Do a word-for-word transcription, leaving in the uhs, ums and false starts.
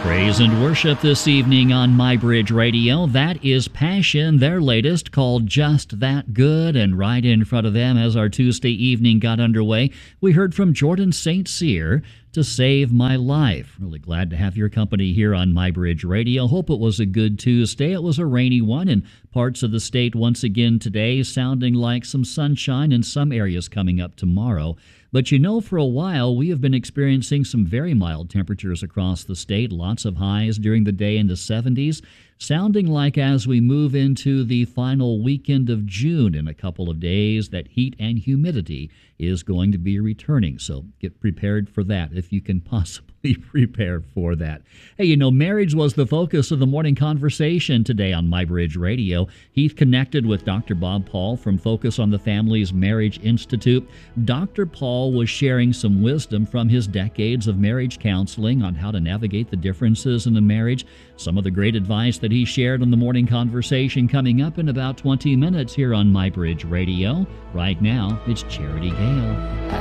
Praise and worship this evening on MyBridge Radio. That is Passion, their latest, called Just That Good. And right in front of them, as our Tuesday evening got underway, we heard from Jordan Saint Cyr, To Save My Life. Really glad to have your company here on MyBridge Radio. Hope it was a good Tuesday. It was a rainy one in parts of the state once again today, sounding like some sunshine in some areas coming up tomorrow. But you know, for a while, we have been experiencing some very mild temperatures across the state, lots of highs during the day in the seventies, sounding like as we move into the final weekend of June in a couple of days, that heat and humidity is going to be returning. So get prepared for that if you can possibly prepare for that. Hey, you know, marriage was the focus of the morning conversation today on MyBridge Radio. Heath connected with Doctor Bob Paul from Focus on the Family's Marriage Institute. Doctor Paul was sharing some wisdom from his decades of marriage counseling on how to navigate the differences in a marriage. Some of the great advice that he shared on the morning conversation coming up in about twenty minutes here on MyBridge Radio. Right now, it's Charity Gale.